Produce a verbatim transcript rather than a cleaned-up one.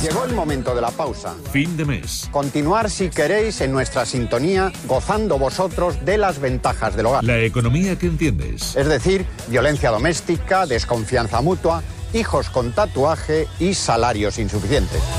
Llegó el momento de la pausa. Fin de mes. Continuar, si queréis, en nuestra sintonía, gozando vosotros de las ventajas del hogar. La economía que entiendes. Es decir, violencia doméstica, desconfianza mutua, hijos con tatuaje y salarios insuficientes.